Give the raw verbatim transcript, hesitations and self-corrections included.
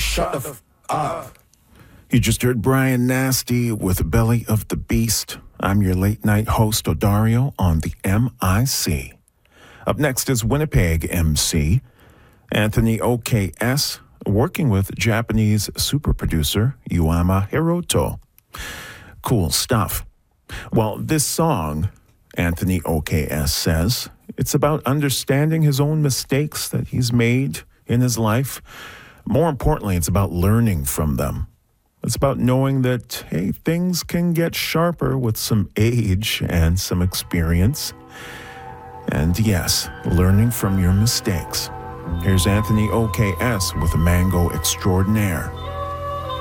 shut the f up. You just heard Brian Nasty with Belly of the Beast. I'm your late night host, Odario, on the M I C. Up next is Winnipeg M C, Anthony O K S, working with Japanese super producer Yuama Hiroto. Cool stuff. Well, this song, Anthony O K S says, it's about understanding his own mistakes that he's made in his life. More importantly, it's about learning from them. It's about knowing that, hey, things can get sharper with some age and some experience. And yes, learning from your mistakes. Here's Anthony O K S with Mango Extraordinaire.